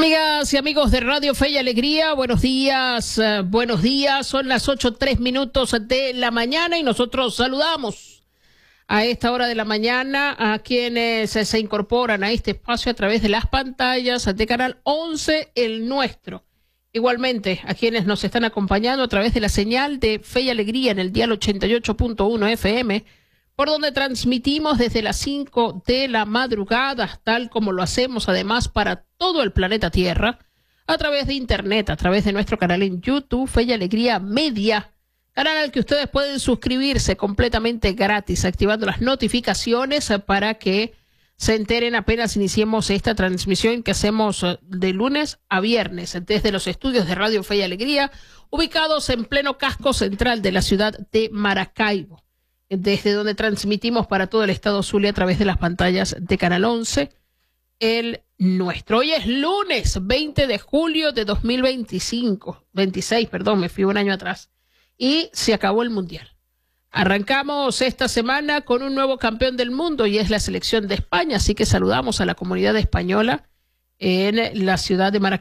Amigas y amigos de Radio Fe y Alegría, buenos días, son las 8:03 de la mañana y nosotros saludamos a esta hora de la mañana a quienes se incorporan a este espacio a través de las pantallas de Canal 11, el nuestro. Igualmente a quienes nos están acompañando a través de la señal de Fe y Alegría en el dial 88.1 FM, por donde transmitimos desde las 5 de la madrugada, tal como lo hacemos además para todo el planeta Tierra, a través de Internet, a través de nuestro canal en YouTube, Fe y Alegría Media, canal al que ustedes pueden suscribirse completamente gratis, activando las notificaciones para que se enteren apenas iniciemos esta transmisión que hacemos de lunes a viernes desde los estudios de Radio Fe y Alegría, ubicados en pleno casco central de la ciudad de Maracaibo, desde donde transmitimos para todo el estado Zulia a través de las pantallas de Canal 11, el nuestro. Hoy es lunes 20 de julio de 26, me fui un año atrás, y se acabó el Mundial. Arrancamos esta semana con un nuevo campeón del mundo y es la selección de España, así que saludamos a la comunidad española en la ciudad de Maracaibo.